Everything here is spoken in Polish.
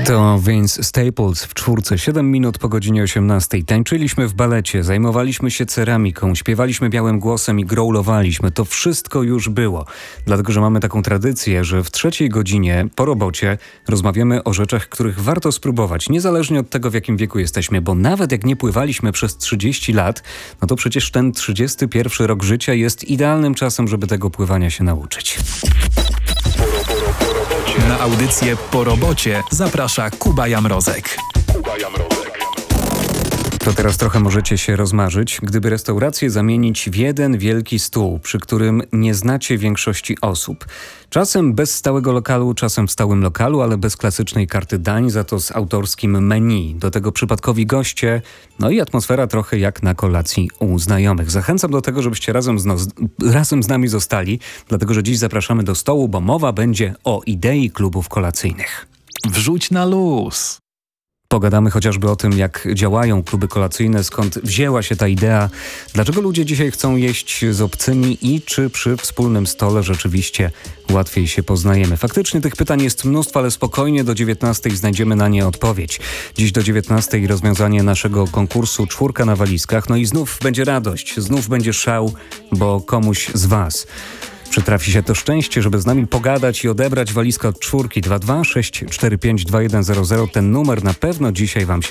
To Vince Staples w 4, 7 minut po godzinie 18. Tańczyliśmy w balecie, zajmowaliśmy się ceramiką, śpiewaliśmy białym głosem i growlowaliśmy. To wszystko już było. Dlatego, że mamy taką tradycję, że w 3 godzinie po robocie rozmawiamy o rzeczach, których warto spróbować. Niezależnie od tego, w jakim wieku jesteśmy, bo nawet jak nie pływaliśmy przez 30 lat, no to przecież ten 31 rok życia jest idealnym czasem, żeby tego pływania się nauczyć. Na audycję Po robocie zaprasza Kuba Jamrozek. To teraz trochę możecie się rozmarzyć, gdyby restaurację zamienić w jeden wielki stół, przy którym nie znacie większości osób. Czasem bez stałego lokalu, czasem w stałym lokalu, ale bez klasycznej karty dań, za to z autorskim menu. Do tego przypadkowi goście, no i atmosfera trochę jak na kolacji u znajomych. Zachęcam do tego, żebyście razem z nami zostali, dlatego że dziś zapraszamy do stołu, bo mowa będzie o idei klubów kolacyjnych. Wrzuć na luz. Pogadamy chociażby o tym, jak działają kluby kolacyjne, skąd wzięła się ta idea, dlaczego ludzie dzisiaj chcą jeść z obcymi i czy przy wspólnym stole rzeczywiście łatwiej się poznajemy. Faktycznie tych pytań jest mnóstwo, ale spokojnie do 19 znajdziemy na nie odpowiedź. Dziś do 19 rozwiązanie naszego konkursu 4 na walizkach. No i znów będzie radość, znów będzie szał, bo komuś z Was przytrafi się to szczęście, żeby z nami pogadać i odebrać walizkę od 4. 22 645 2100. Ten numer na pewno dzisiaj Wam się